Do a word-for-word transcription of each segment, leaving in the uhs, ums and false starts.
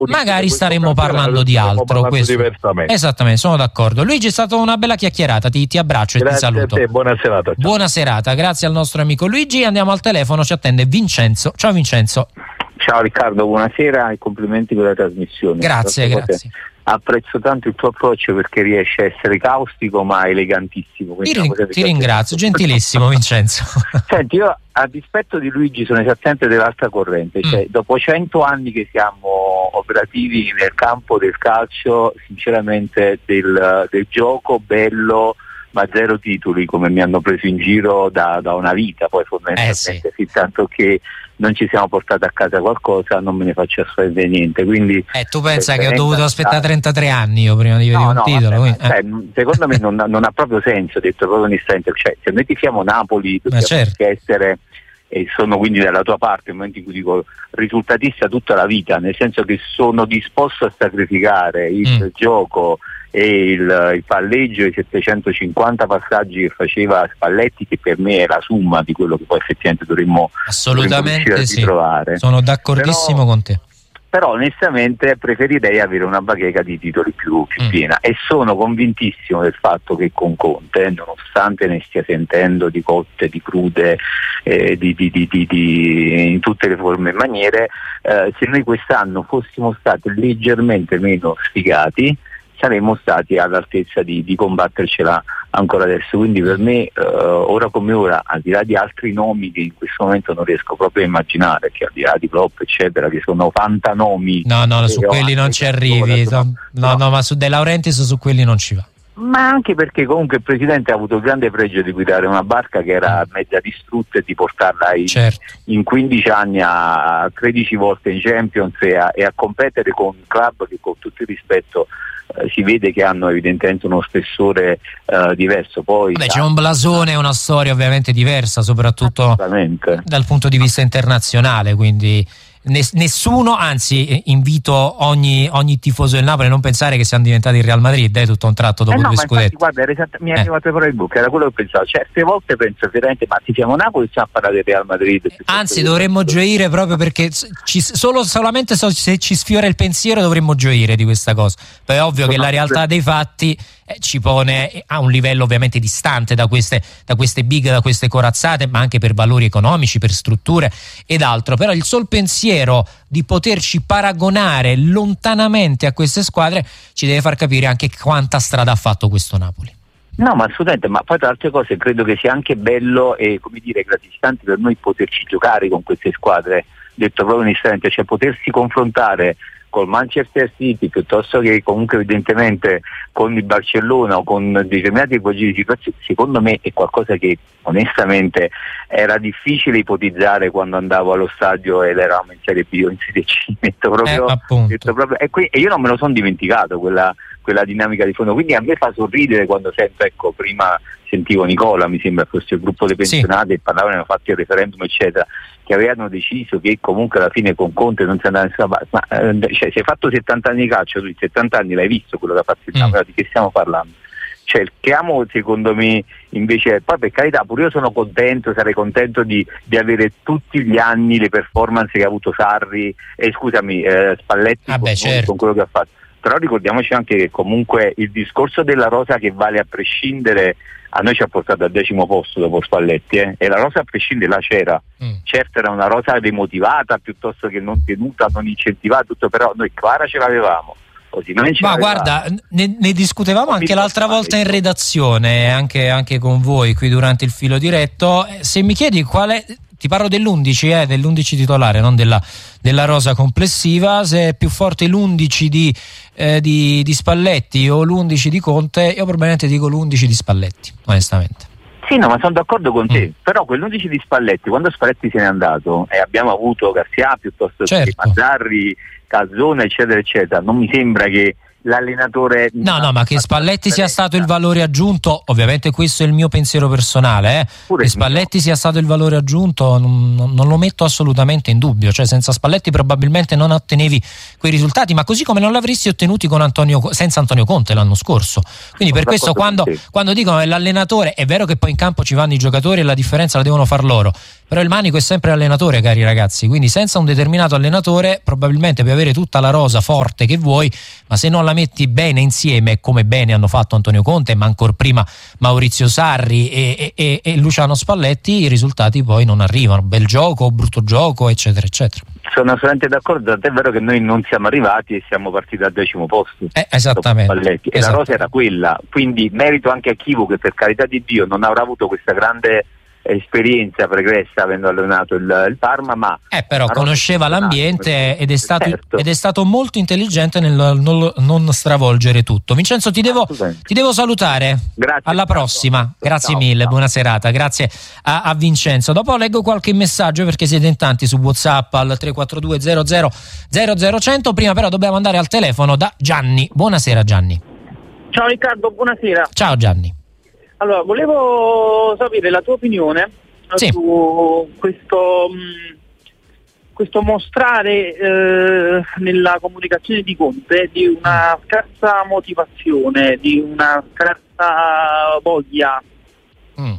magari staremmo parlando di altro. Questo. Esattamente, sono d'accordo. Luigi, è stata una bella chiacchierata, ti, ti abbraccio e grazie ti saluto. A te, buona serata. Ciao. Buona serata, grazie al nostro amico Luigi. Andiamo al telefono, ci attende Vincenzo. Ciao Vincenzo. Ciao Riccardo, buonasera e complimenti per la trasmissione. Grazie, grazie. Apprezzo tanto il tuo approccio perché riesce a essere caustico ma elegantissimo. Ti, ring- ti ringrazio, gentilissimo Vincenzo. Senti, io a dispetto di Luigi sono esattamente dell'altra corrente, cioè mm. dopo cento anni che siamo operativi nel campo del calcio, sinceramente del, del gioco bello ma zero titoli, come mi hanno preso in giro da, da una vita, poi fondamentalmente eh sì. Fin tanto che non ci siamo portati a casa qualcosa non me ne faccio assolutamente niente. Quindi eh, tu pensa che ho dovuto aspettare trentatré anni io prima di vedere no, un no, titolo vabbè, quindi, cioè, eh. secondo me non, non ha proprio senso, detto proprio onestamente, cioè, se noi tifiamo Napoli dobbiamo certo. essere, e sono quindi dalla tua parte nel momento in cui dico risultatista tutta la vita, nel senso che sono disposto a sacrificare il mm. gioco e il, il palleggio, i settecentocinquanta passaggi che faceva Spalletti, che per me è la somma di quello che poi effettivamente dovremmo assolutamente sì, trovare. Sono d'accordissimo però, con te. Però onestamente preferirei avere una bacheca di titoli più, più mm. piena e sono convintissimo del fatto che con Conte, nonostante ne stia sentendo di cotte, di crude, eh, di, di, di, di, di, in tutte le forme e maniere, eh, se noi quest'anno fossimo stati leggermente meno sfigati saremmo stati all'altezza di, di combattercela ancora adesso. Quindi per me eh, ora come ora, al di là di altri nomi che in questo momento non riesco proprio a immaginare, che al di là di Klopp eccetera, che sono ottanta nomi, no no, no su quelli non ci arrivi, no, no no ma su De Laurentiis su quelli non ci va. Ma anche perché comunque il presidente ha avuto il grande pregio di guidare una barca che era mezza distrutta e di portarla in, certo. in quindici anni a tredici volte in Champions e a, e a competere con club che, con tutto il rispetto, eh, si vede che hanno evidentemente uno spessore eh, diverso. Poi Vabbè, c'è un blasone e una storia ovviamente diversa, soprattutto dal punto di vista internazionale, quindi nessuno, anzi invito ogni, ogni tifoso del Napoli a non pensare che siamo diventati il Real Madrid eh, tutto un tratto dopo eh no, due ma scudetti. Infatti, guarda, esatt- mi è eh. arrivato proprio il buco, era quello che pensavo. Certe volte penso veramente, ma ti siamo Napoli, stiamo a parlare del Real Madrid. Anzi, dovremmo gioire proprio perché ci, solo solamente se ci sfiora il pensiero dovremmo gioire di questa cosa. Poi è ovvio che la realtà dei fatti eh, ci pone a un livello ovviamente distante da queste, da queste big, da queste corazzate, ma anche per valori economici, per strutture ed altro. Però il sol pensiero di poterci paragonare lontanamente a queste squadre ci deve far capire anche quanta strada ha fatto questo Napoli. No, ma assolutamente, ma poi tra altre cose credo che sia anche bello e, come dire, gratificante per noi poterci giocare con queste squadre, detto proprio onestamente, cioè potersi confrontare col Manchester City piuttosto che comunque evidentemente con il Barcellona o con determinati tipologie di situazioni, secondo me è qualcosa che onestamente era difficile ipotizzare quando andavo allo stadio ed eravamo in Serie B o in Serie C, metto proprio, eh, metto proprio e, qui, e io non me lo sono dimenticato quella, quella dinamica di fondo, quindi a me fa sorridere quando sento, ecco, prima sentivo Nicola, mi sembra fosse il gruppo dei pensionati, sì, e parlavano, hanno fatto il referendum eccetera, che avevano deciso che comunque alla fine con Conte non si andava da nessuna parte, ma eh, cioè, si è fatto settanta anni di calcio, tu in settanta anni l'hai visto quello che ha fatto il Napoli, mm. di che stiamo parlando? Cioè il chiamo secondo me invece, poi per carità pure io sono contento, sarei contento di, di avere tutti gli anni le performance che ha avuto Sarri, eh, scusami, eh, Spalletti, ah con, beh, certo. con quello che ha fatto, però ricordiamoci anche che comunque il discorso della rosa che vale a prescindere a noi ci ha portato al decimo posto dopo Spalletti, eh? E la rosa a prescindere là c'era, mm. certo era una rosa demotivata piuttosto che non tenuta, non incentivata, tutto, però noi Kvara ce l'avevamo. Così, ma ma guarda, ne, ne discutevamo anche l'altra volta in redazione, anche, anche con voi qui durante il filo diretto. Se mi chiedi quale, ti parlo dell'undici, eh, dell'undici titolare, non della, della rosa complessiva, se è più forte l'undici di, eh, di, di Spalletti o l'undici di Conte, io probabilmente dico l'undici di Spalletti, onestamente. Sì, no, ma sono d'accordo con te, mm. però quell'undici di Spalletti, quando Spalletti se n'è andato e abbiamo avuto Garcia piuttosto certo. che Mazzarri, Calzone eccetera eccetera, non mi sembra che l'allenatore no no ma che Spalletti sia stato il valore aggiunto, ovviamente questo è il mio pensiero personale, eh. che Spalletti sia stato il valore aggiunto non, non lo metto assolutamente in dubbio, cioè senza Spalletti probabilmente non ottenevi quei risultati, ma così come non l'avresti ottenuti con Antonio, senza Antonio Conte l'anno scorso, quindi per questo quando, quando dicono che l'allenatore, è vero che poi in campo ci vanno i giocatori e la differenza la devono far loro, Però il manico è sempre allenatore, cari ragazzi, quindi senza un determinato allenatore probabilmente puoi avere tutta la rosa forte che vuoi, ma se non la metti bene insieme, come bene hanno fatto Antonio Conte, ma ancor prima Maurizio Sarri e, e, e Luciano Spalletti, i risultati poi non arrivano. Bel gioco, brutto gioco, eccetera eccetera. Sono assolutamente d'accordo, tant'è vero che noi non siamo arrivati e siamo partiti al decimo posto. Eh, esattamente. Spalletti, e esattamente. la rosa era quella, quindi merito anche a Chivu, che per carità di Dio non avrà avuto questa grande esperienza pregressa avendo allenato il, il Parma, ma eh, però conosceva l'ambiente ed è stato, certo. ed è stato molto intelligente nel non, non stravolgere tutto. Vincenzo, ti devo, ti devo salutare. Grazie. Alla prossima. Grazie ciao, mille, ciao. Buona serata. Grazie a, a Vincenzo. Dopo leggo qualche messaggio perché siete in tanti su WhatsApp al tre quattro due zero zero zero zero cento. Prima però dobbiamo andare al telefono da Gianni. Buonasera Gianni. Ciao Riccardo, buonasera. Ciao Gianni. Allora, volevo sapere la tua opinione Sì. su questo, mh, questo mostrare eh, nella comunicazione di Conte di una scarsa motivazione, di una scarsa voglia, Mm.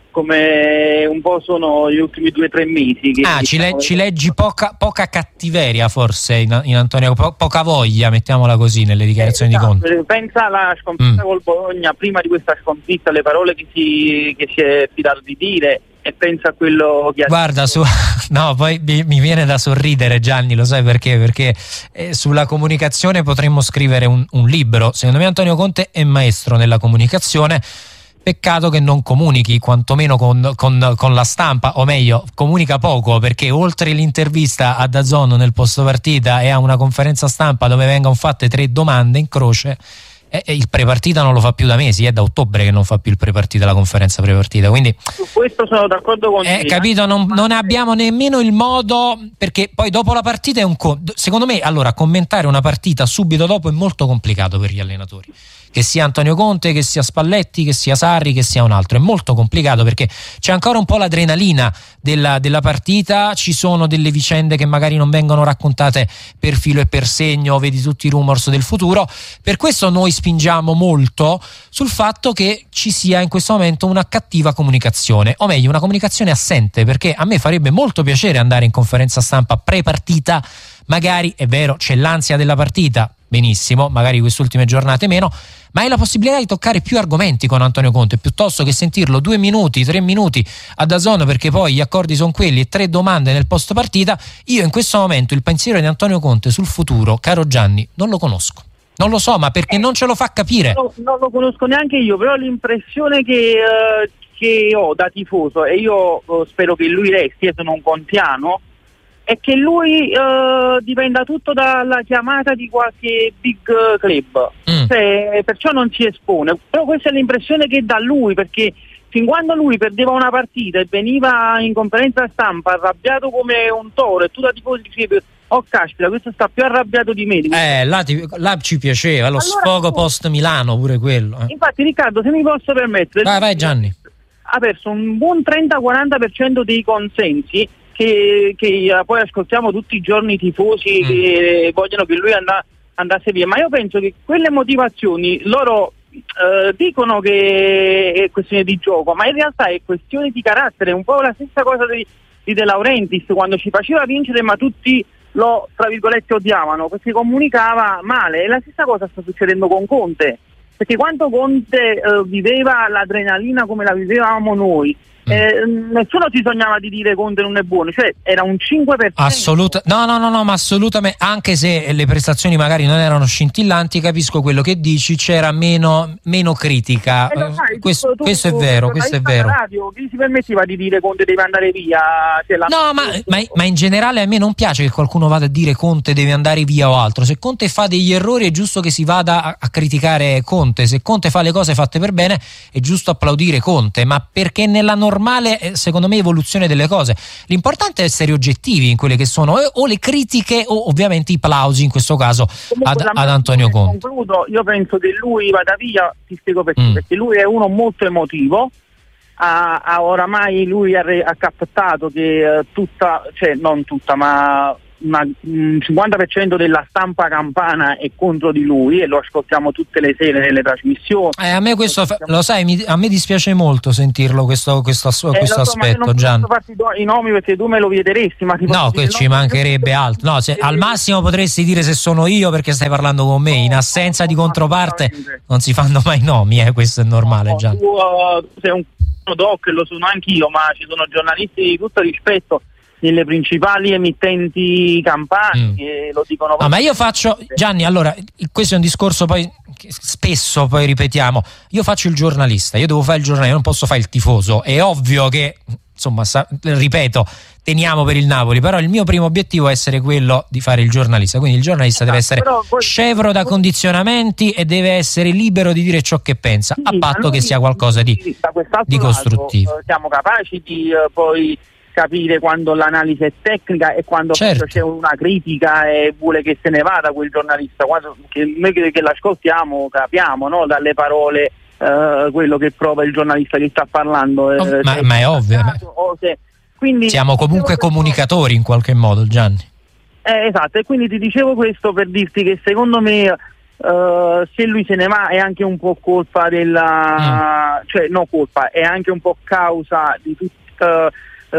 come un po' sono gli ultimi due o tre mesi. Che Ah, ci, diciamo, le, ci leggi poca, poca cattiveria forse in, in Antonio, po- poca voglia, mettiamola così, nelle dichiarazioni esatto, di Conte. Pensa alla sconfitta Mm. col Bologna, prima di questa sconfitta, le parole che si, che si è fidato di dire, e pensa a quello che ha Guarda, detto. su, no, poi mi, mi viene da sorridere Gianni, lo sai perché? Perché eh, sulla comunicazione potremmo scrivere un, un libro. Secondo me Antonio Conte è maestro nella comunicazione. Peccato che non comunichi quantomeno con, con, con la stampa, o meglio, comunica poco, perché oltre l'intervista a DAZN nel post partita e a una conferenza stampa dove vengono fatte tre domande in croce, eh, eh, il prepartita non lo fa più da mesi, è da ottobre che non fa più il prepartita, la conferenza prepartita, quindi Su questo sono d'accordo con te. eh, capito, non, non abbiamo nemmeno il modo, perché poi dopo la partita è un co- secondo me, allora, commentare una partita subito dopo è molto complicato per gli allenatori, che sia Antonio Conte, che sia Spalletti, che sia Sarri, che sia un altro, è molto complicato perché c'è ancora un po' l'adrenalina della, della partita, ci sono delle vicende che magari non vengono raccontate per filo e per segno, vedi tutti i rumors del futuro. Per questo noi spingiamo molto sul fatto che ci sia in questo momento una cattiva comunicazione, o meglio una comunicazione assente, perché a me farebbe molto piacere andare in conferenza stampa pre-partita, magari è vero c'è l'ansia della partita, benissimo, magari queste ultime giornate meno, ma hai la possibilità di toccare più argomenti con Antonio Conte piuttosto che sentirlo due minuti, tre minuti a DAZN, perché poi gli accordi sono quelli, e tre domande nel post partita. Io in questo momento il pensiero di Antonio Conte sul futuro, caro Gianni, non lo conosco, non lo so, ma perché non ce lo fa capire. No, non lo conosco neanche io, però l'impressione che, eh, che ho da tifoso, e io eh, spero che lui resti, e sono un contiano, è che lui eh, dipenda tutto dalla chiamata di qualche big club, Mm. cioè, perciò non si espone. Però questa è l'impressione che dà lui, perché fin quando lui perdeva una partita e veniva in conferenza stampa arrabbiato come un toro, e tu da tifoso dicevi: oh caspita, questo sta più arrabbiato di me. Eh, là, ti, là ci piaceva, lo Allora, sfogo tu- post Milano pure quello. eh. Infatti Riccardo, se mi posso permettere, Vai, vai Gianni. ha perso un buon trenta quaranta per cento dei consensi che, che eh, poi ascoltiamo tutti i giorni i tifosi Mm. che vogliono che lui and- andasse via, ma io penso che quelle motivazioni loro eh, dicono che è questione di gioco, ma in realtà è questione di carattere, un po' la stessa cosa di, di De Laurentiis, quando ci faceva vincere ma tutti lo, tra virgolette, odiavano perché comunicava male, e la stessa cosa sta succedendo con Conte, perché quando Conte eh, viveva l'adrenalina come la vivevamo noi, eh, nessuno si sognava di dire Conte non è buono, cioè era un cinque per cento. Assoluta, no, no, no, no, ma assolutamente, anche se le prestazioni magari non erano scintillanti, capisco quello che dici, c'era meno, meno critica. Eh, lo sai, questo, tu- tu- questo è vero, questo è vero. Radio, chi si permetteva di dire Conte deve andare via? Cioè, la- No, ma, ma, ma in generale a me non piace che qualcuno vada a dire Conte deve andare via o altro. Se Conte fa degli errori è giusto che si vada a, a criticare Conte, se Conte fa le cose fatte per bene è giusto applaudire Conte, ma perché nella normale, secondo me, evoluzione delle cose l'importante è essere oggettivi in quelle che sono eh, o le critiche o ovviamente i plausi, in questo caso ad, Comunque, la ad Antonio mia- Conte. Concludo, io penso che lui vada via, ti spiego perché, Mm. perché lui è uno molto emotivo, ha, ha oramai lui ha, re- ha captato che eh, tutta, cioè non tutta, ma una, un cinquanta per cento della stampa campana è contro di lui e lo ascoltiamo tutte le sere nelle trasmissioni. Eh, a me questo, lo sai, mi, a me dispiace molto sentirlo questo, questo, eh, questo so, aspetto, non Gian. Non posso farti i nomi perché tu me lo vieteresti, ma ti no, questo ci mancherebbe altro. No, se, al massimo potresti dire se sono io perché stai parlando con me. In assenza di controparte non si fanno mai nomi, eh, questo è normale, no, Gian. Tu uh, sei un doc, lo sono anch'io, ma ci sono giornalisti di tutto rispetto nelle principali emittenti campane mm. che lo dicono. No, ma io faccio, Gianni, allora, questo è un discorso poi che spesso poi ripetiamo, io faccio il giornalista, io devo fare il giornalista, io non posso fare il tifoso. È ovvio che, insomma, sa, ripeto, teniamo per il Napoli, però il mio primo obiettivo è essere quello di fare il giornalista, quindi il giornalista deve essere poi, scevro da condizionamenti e deve essere libero di dire ciò che pensa, sì, a patto che sia qualcosa di, di costruttivo. Lato, siamo capaci di uh, poi capire quando l'analisi è tecnica e quando certo. c'è una critica e vuole che se ne vada quel giornalista, quando, che noi che, che l'ascoltiamo capiamo, no? Dalle parole uh, quello che prova il giornalista che sta parlando. Oh, eh, ma, ma è ovvio, ma... se, quindi, siamo comunque comunicatori in qualche modo, Gianni. Eh, esatto, e quindi ti dicevo questo per dirti che secondo me uh, se lui se ne va è anche un po' colpa della mm. cioè no colpa, è anche un po' causa di tutta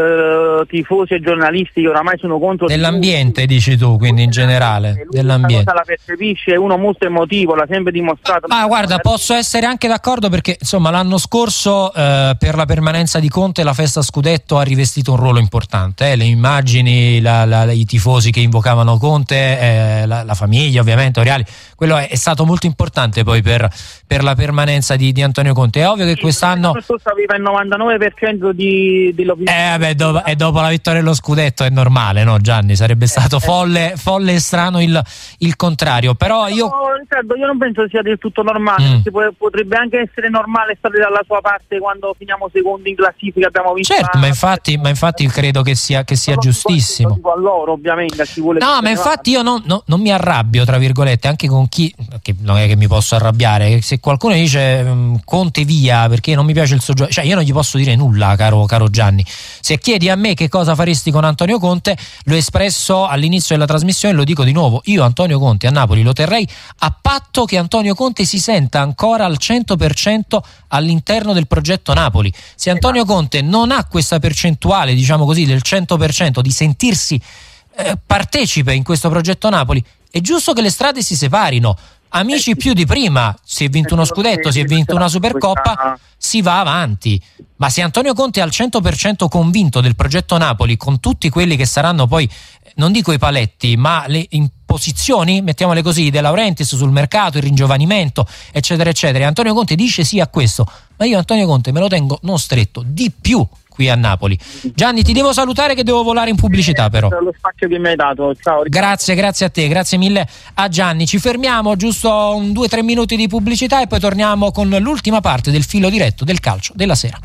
Uh, tifosi e giornalisti che oramai sono contro dell'ambiente, dici tu, quindi in generale lui dell'ambiente. Cosa la percepisce, è uno molto emotivo, l'ha sempre dimostrato. Ah, guarda, posso essere anche d'accordo perché insomma l'anno scorso eh, per la permanenza di Conte la festa scudetto ha rivestito un ruolo importante, eh? Le immagini, la, la, i tifosi che invocavano Conte, eh, la, la famiglia ovviamente, Oriali, quello è, è stato molto importante poi per, per la permanenza di, di Antonio Conte. È ovvio che sì, quest'anno l'anno scorso aveva il novantanove per cento di, di eh, vabbè, dopo, e dopo la vittoria dello scudetto è normale, no Gianni? Sarebbe stato folle, folle e strano il, il contrario, però io... No, Riccardo, io non penso sia del tutto normale, mm. perché potrebbe anche essere normale stare dalla sua parte quando finiamo secondi in classifica, abbiamo vinto. Certo, ma infatti, ma infatti credo che sia, che sia giustissimo. Dico a loro, ovviamente, a chi vuole. No, ma infatti io non, no, non mi arrabbio, tra virgolette, anche con chi, che non è che mi posso arrabbiare, se qualcuno dice um, Conte via perché non mi piace il suo gioco, cioè io non gli posso dire nulla, caro, caro Gianni. Se chiedi a me che cosa faresti con Antonio Conte, l'ho espresso all'inizio della trasmissione e lo dico di nuovo, io Antonio Conte a Napoli lo terrei a patto che Antonio Conte si senta ancora al cento per cento all'interno del progetto Napoli. Se Antonio Conte non ha questa percentuale, diciamo così, del cento per cento di sentirsi eh, partecipe in questo progetto Napoli, è giusto che le strade si separino. Amici più di prima, si è vinto uno scudetto, si è vinto una Supercoppa, si va avanti. Ma se Antonio Conte è al cento per cento convinto del progetto Napoli, con tutti quelli che saranno poi, non dico i paletti, ma le imposizioni, mettiamole così, De Laurentiis sul mercato, il ringiovanimento, eccetera, eccetera, e Antonio Conte dice sì a questo, ma io Antonio Conte me lo tengo non stretto, di più qui a Napoli. Gianni, ti devo salutare che devo volare in pubblicità però. Lo spazio che mi hai dato. Ciao. Grazie, grazie a te, grazie mille a Gianni. Ci fermiamo giusto un due tre minuti di pubblicità e poi torniamo con l'ultima parte del filo diretto del calcio della sera.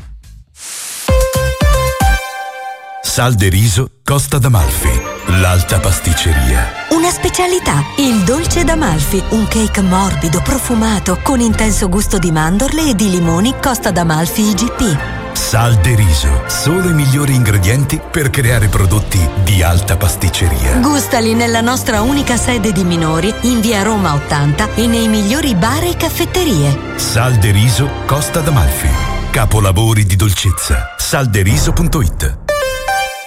Sal de riso Costa d'Amalfi, l'alta pasticceria. Una specialità, il dolce d'Amalfi, un cake morbido, profumato, con intenso gusto di mandorle e di limoni Costa d'Amalfi I G P. Sal de riso, solo i migliori ingredienti per creare prodotti di alta pasticceria. Gustali nella nostra unica sede di Minori, in via Roma ottanta e nei migliori bar e caffetterie. Sal de riso Costa d'Amalfi, capolavori di dolcezza. salderiso punto it.